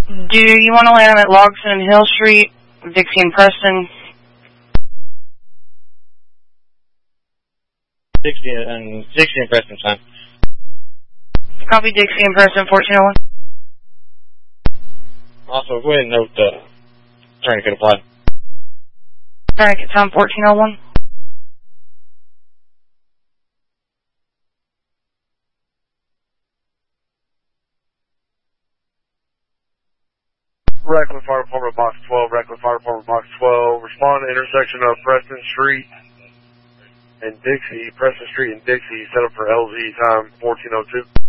Do you want to land them at Logson and Hill Street, Dixie and Preston? Dixie and Preston, time. Copy Dixie and Preston, 1401. Also, go ahead and note tourniquet applied. Tourniquet time, 1401. Reckless Fire Department Box 12, Reckless Fire Department Box 12. Respond to intersection of Preston Street and Dixie. Preston Street and Dixie, set up for LZ time 1402.